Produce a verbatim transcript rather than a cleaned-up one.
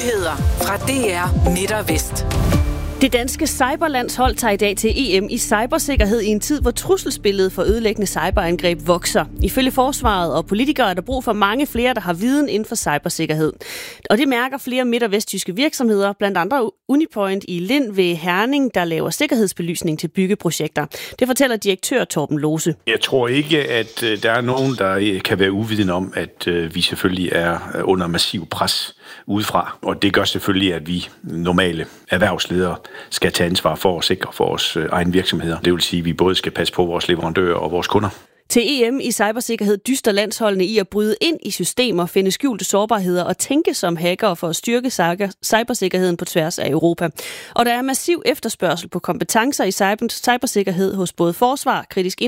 Nyheder fra D R Midt og Vest. Det danske cyberlandshold tager i dag til E M i cybersikkerhed i en tid, hvor trusselsbilledet for ødelæggende cyberangreb vokser. Ifølge forsvaret og politikere er der brug for mange flere, der har viden inden for cybersikkerhed. Og det mærker flere midt- og vestjyske virksomheder, blandt andre Unipoint i Lind ved Herning, der laver sikkerhedsbelysning til byggeprojekter. Det fortæller direktør Torben Lose. Jeg tror ikke, at der er nogen, der kan være uvidende om, at vi selvfølgelig er under massiv pres udefra. Og det gør selvfølgelig, at vi normale erhvervsledere skal tage ansvar for at sikre for vores egen virksomheder. Det vil sige, at vi både skal passe på vores leverandører og vores kunder. Til E M i cybersikkerhed dyster landsholdene i at bryde ind i systemer, finde skjulte sårbarheder og tænke som hacker for at styrke cybersikkerheden på tværs af Europa. Og der er massiv efterspørgsel på kompetencer i cybersikkerhed hos både forsvar, kritisk